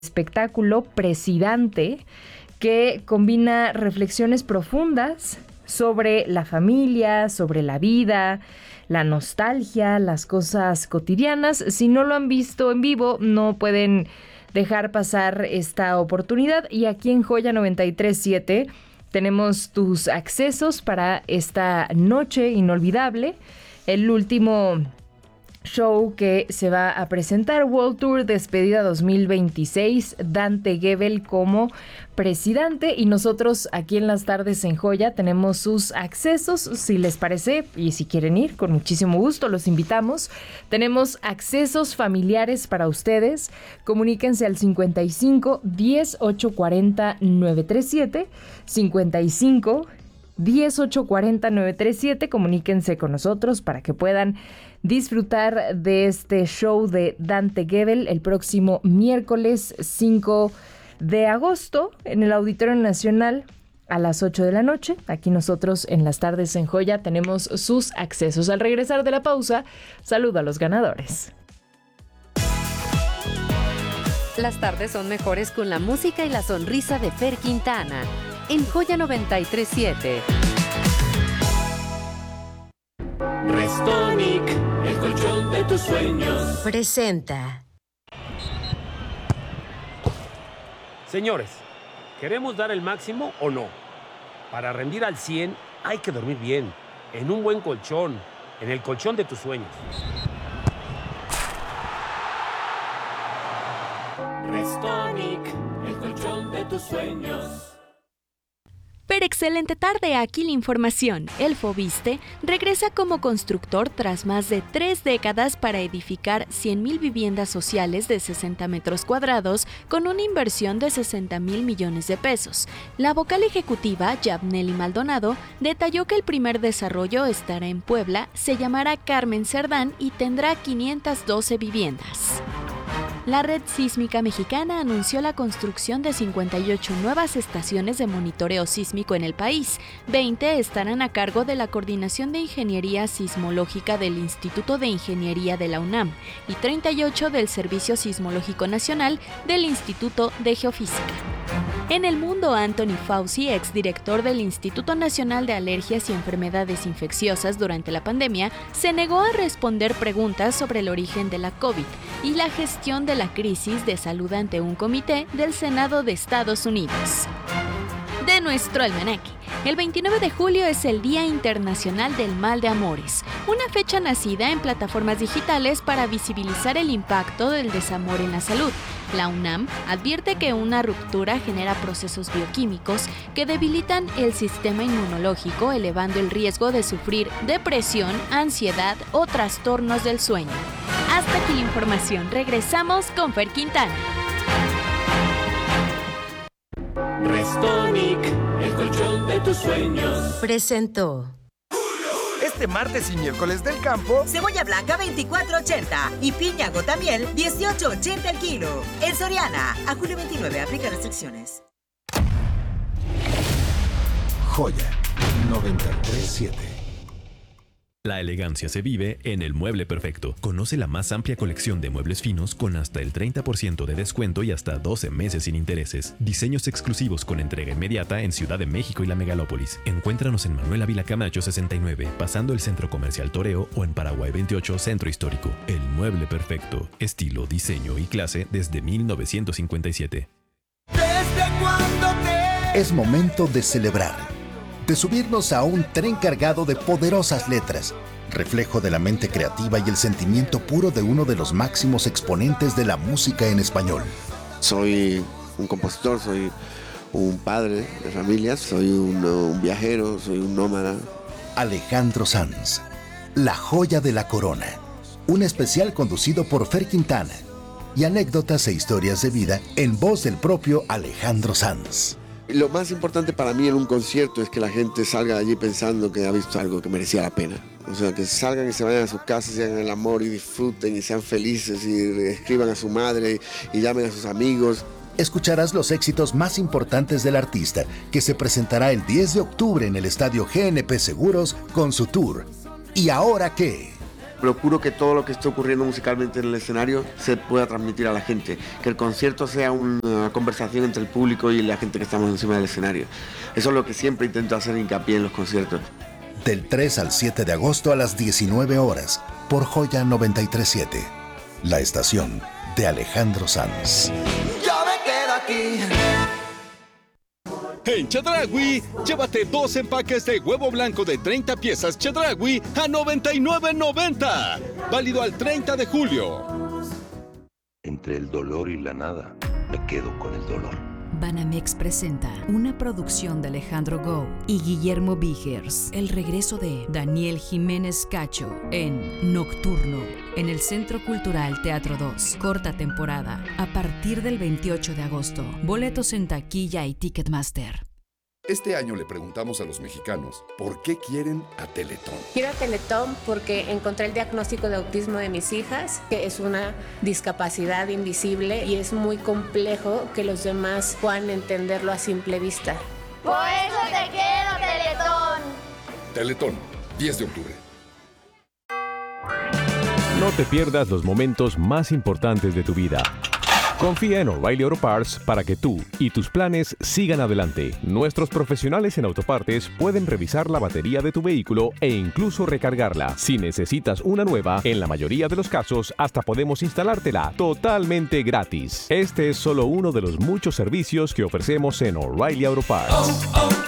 espectáculo Presidente, que combina reflexiones profundas sobre la familia, sobre la vida, la nostalgia, las cosas cotidianas. Si no lo han visto en vivo, no pueden dejar pasar esta oportunidad. Y aquí en Joya 93.7 tenemos tus accesos para esta noche inolvidable, el último show que se va a presentar, World Tour Despedida 2026, Dante Gebel como presidente, y nosotros aquí en las tardes en Joya tenemos sus accesos, si les parece, y si quieren ir, con muchísimo gusto los invitamos. Tenemos accesos familiares para ustedes. Comuníquense al 55 10 840 937, 55 10 840 937. Comuníquense con nosotros para que puedan disfrutar de este show de Dante Gebel el próximo miércoles 5 de agosto en el Auditorio Nacional a las 8 de la noche. Aquí nosotros en las tardes en Joya tenemos sus accesos. Al regresar de la pausa, saludo a los ganadores. Las tardes son mejores con la música y la sonrisa de Fer Quintana en Joya 93.7. Restonic, el colchón de tus sueños, presenta. Señores, ¿queremos dar el máximo o no? Para rendir al 100 hay que dormir bien, en un buen colchón, en el colchón de tus sueños. Restonic, el colchón de tus sueños. Pero excelente tarde, aquí la información. El Fobiste regresa como constructor tras más de 3 décadas para edificar 100,000 viviendas sociales de 60 metros cuadrados con una inversión de 60,000 millones de pesos. La vocal ejecutiva, Yabneli Maldonado, detalló que el primer desarrollo estará en Puebla, se llamará Carmen Cerdán y tendrá 512 viviendas. La Red Sísmica Mexicana anunció la construcción de 58 nuevas estaciones de monitoreo sísmico en el país. 20 estarán a cargo de la Coordinación de Ingeniería Sismológica del Instituto de Ingeniería de la UNAM y 38 del Servicio Sismológico Nacional del Instituto de Geofísica. En el mundo, Anthony Fauci, exdirector del Instituto Nacional de Alergias y Enfermedades Infecciosas durante la pandemia, se negó a responder preguntas sobre el origen de la COVID y la gestión de la crisis de salud ante un comité del Senado de Estados Unidos. De nuestro almanaque, el 29 de julio es el Día Internacional del Mal de Amores, una fecha nacida en plataformas digitales para visibilizar el impacto del desamor en la salud. La UNAM advierte que una ruptura genera procesos bioquímicos que debilitan el sistema inmunológico, elevando el riesgo de sufrir depresión, ansiedad o trastornos del sueño. Hasta aquí la información. Regresamos con Fer Quintana. Restonic, el colchón de tus sueños, Presentó. Este martes y miércoles del campo, cebolla blanca 24.80 y piña gotamiel 18.80 el kilo. En Soriana, a julio 29, aplica restricciones. Joya 93.7. La elegancia se vive en El Mueble Perfecto. Conoce la más amplia colección de muebles finos con hasta el 30% de descuento y hasta 12 meses sin intereses. Diseños exclusivos con entrega inmediata en Ciudad de México y la Megalópolis. Encuéntranos en Manuel Ávila Camacho 69, pasando el Centro Comercial Toreo, o en Paraguay 28, Centro Histórico. El Mueble Perfecto. Estilo, diseño y clase desde 1957. Es momento de celebrar, de subirnos a un tren cargado de poderosas letras, reflejo de la mente creativa y el sentimiento puro de uno de los máximos exponentes de la música en español. Soy un compositor, soy un padre de familia, soy un viajero, soy un nómada. Alejandro Sanz, La Joya de la Corona, un especial conducido por Fer Quintana y anécdotas e historias de vida en voz del propio Alejandro Sanz. Lo más importante para mí en un concierto es que la gente salga de allí pensando que ha visto algo que merecía la pena. O sea, que salgan y se vayan a sus casas y hagan el amor y disfruten y sean felices y escriban a su madre y llamen a sus amigos. Escucharás los éxitos más importantes del artista, que se presentará el 10 de octubre en el Estadio GNP Seguros con su tour ¿Y ahora qué? procuro que todo lo que esté ocurriendo musicalmente en el escenario se pueda transmitir a la gente, que el concierto sea una conversación entre el público y la gente que estamos encima del escenario. Eso es lo que siempre intento hacer hincapié en los conciertos. Del 3 al 7 de agosto a las 19 horas, por Joya 93.7, la estación de Alejandro Sanz. Yo me quedo aquí. En Chedraui, llévate 2 empaques de huevo blanco de 30 piezas Chedraui a $99.90. Válido al 30 de julio. Entre el dolor y la nada, me quedo con el dolor. Banamex presenta una producción de Alejandro Gou y Guillermo Vigers. El regreso de Daniel Jiménez Cacho en Nocturno, en el Centro Cultural Teatro 2. Corta temporada, a partir del 28 de agosto. Boletos en taquilla y Ticketmaster. Este año le preguntamos a los mexicanos por qué quieren a Teletón. Quiero a Teletón porque encontré el diagnóstico de autismo de mis hijas, que es una discapacidad invisible y es muy complejo que los demás puedan entenderlo a simple vista. Por eso te quiero, Teletón. Teletón, 10 de octubre. No te pierdas los momentos más importantes de tu vida. Confía en O'Reilly Auto Parts para que tú y tus planes sigan adelante. Nuestros profesionales en autopartes pueden revisar la batería de tu vehículo e incluso recargarla. Si necesitas una nueva, en la mayoría de los casos hasta podemos instalártela totalmente gratis. Este es solo uno de los muchos servicios que ofrecemos en O'Reilly Auto Parts.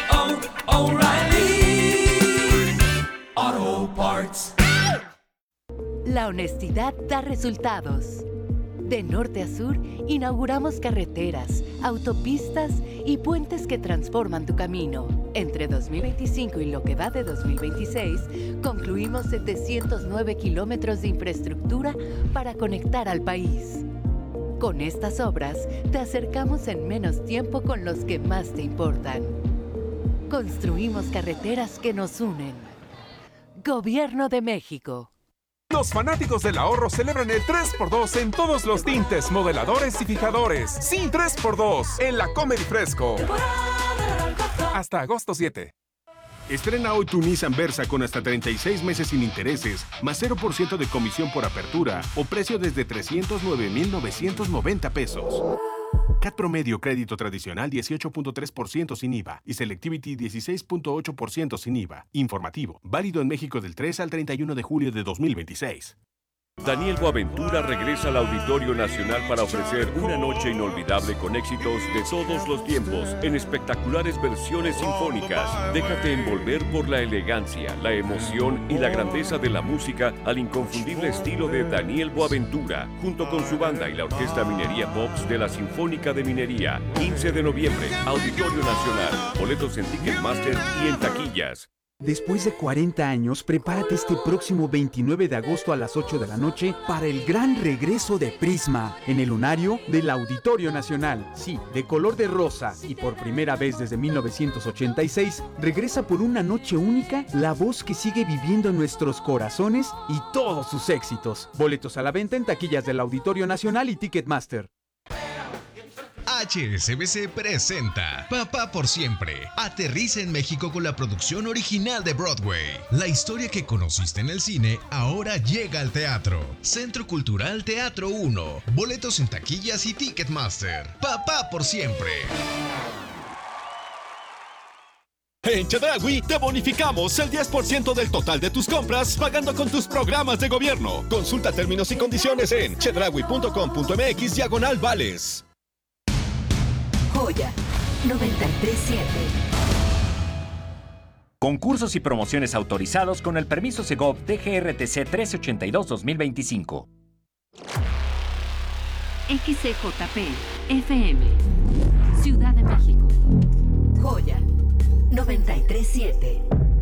O'Reilly Auto Parts. La honestidad da resultados. De norte a sur, inauguramos carreteras, autopistas y puentes que transforman tu camino. Entre 2025 y lo que va de 2026, concluimos 709 kilómetros de infraestructura para conectar al país. Con estas obras, te acercamos en menos tiempo con los que más te importan. Construimos carreteras que nos unen. Gobierno de México. Los fanáticos del ahorro celebran el 3x2 en todos los tintes, modeladores y fijadores. Sí, 3x2 en la Comedy Fresco. Hasta agosto 7. Estrena hoy tu Nissan Versa con hasta 36 meses sin intereses, más 0% de comisión por apertura o precio desde 309,990 pesos. CAT promedio crédito tradicional 18.3% sin IVA y Selectivity 16.8% sin IVA. Informativo. Válido en México del 3 al 31 de julio de 2026. Daniel Boaventura regresa al Auditorio Nacional para ofrecer una noche inolvidable con éxitos de todos los tiempos en espectaculares versiones sinfónicas. Déjate envolver por la elegancia, la emoción y la grandeza de la música al inconfundible estilo de Daniel Boaventura, junto con su banda y la Orquesta Minería Pops de la Sinfónica de Minería. 15 de noviembre, Auditorio Nacional. Boletos en Ticketmaster y en taquillas. Después de 40 años, prepárate este próximo 29 de agosto a las 8 de la noche para el gran regreso de Prisma en el lunario del Auditorio Nacional. Sí, de color de rosa y por primera vez desde 1986, regresa por una noche única la voz que sigue viviendo en nuestros corazones y todos sus éxitos. Boletos a la venta en taquillas del Auditorio Nacional y Ticketmaster. HSBC presenta Papá por Siempre. Aterriza en México con la producción original de Broadway. La historia que conociste en el cine ahora llega al teatro. Centro Cultural Teatro 1. Boletos en taquillas y Ticketmaster. Papá por Siempre. En Chedraui te bonificamos el 10% del total de tus compras pagando con tus programas de gobierno. Consulta términos y condiciones en chedraui.com.mx/vales. Joya 93.7. Concursos y promociones autorizados con el permiso Segov DGRTC 1382-2025. XCJP FM Ciudad de México. Joya 93.7.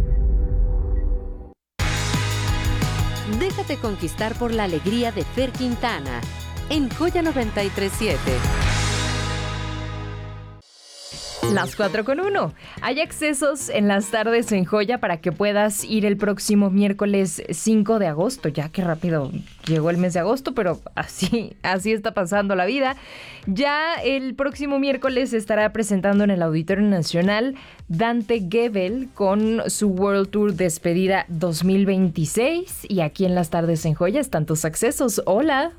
Déjate conquistar por la alegría de Fer Quintana en Joya 93.7. Las 4:01. Hay accesos en las tardes en Joya para que puedas ir el próximo miércoles 5 de agosto. Ya que rápido llegó el mes de agosto, pero así está pasando la vida. Ya el próximo miércoles se estará presentando en el Auditorio Nacional Dante Gebel con su World Tour Despedida 2026. Y aquí en las tardes en Joya están tus accesos. Hola.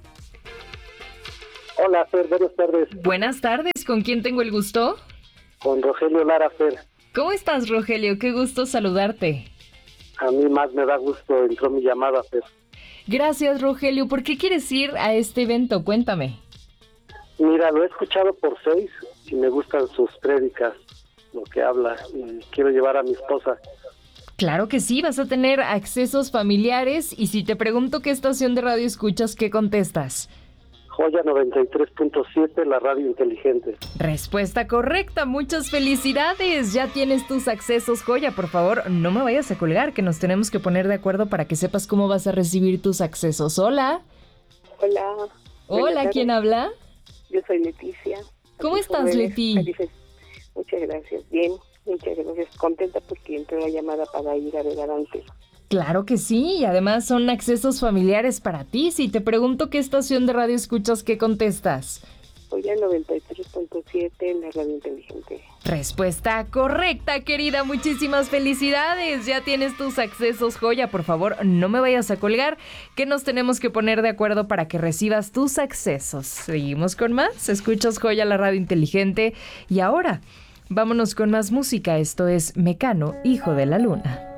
Hola, Fer, buenas tardes. Buenas tardes, ¿con quién tengo el gusto? Con Rogelio Lara, Fer. ¿Cómo estás, Rogelio? Qué gusto saludarte. A mí más me da gusto, entró mi llamada, Fer. Gracias, Rogelio. ¿Por qué quieres ir a este evento? Cuéntame. Mira, lo he escuchado por 6 y me gustan sus prédicas, lo que habla, y quiero llevar a mi esposa. Claro que sí, vas a tener accesos familiares y si te pregunto qué estación de radio escuchas, ¿qué contestas? Joya 93.7, la radio inteligente. Respuesta correcta, muchas felicidades. Ya tienes tus accesos, Joya. Por favor, no me vayas a colgar, que nos tenemos que poner de acuerdo para que sepas cómo vas a recibir tus accesos. Hola. Hola. Hola, ¿quién habla? Yo soy Leticia. ¿Cómo estás, Leti? Muchas gracias. Bien, muchas gracias. Contenta porque entró la llamada para ir a ver a Dante. Claro que sí, y además son accesos familiares para ti. Si te pregunto qué estación de radio escuchas, ¿qué contestas? Joya 93.7, la radio inteligente. Respuesta correcta, querida. Muchísimas felicidades. Ya tienes tus accesos, Joya. Por favor, no me vayas a colgar, que nos tenemos que poner de acuerdo para que recibas tus accesos. Seguimos con más. Escuchas Joya, la radio inteligente. Y ahora, vámonos con más música. Esto es Mecano, hijo de la luna.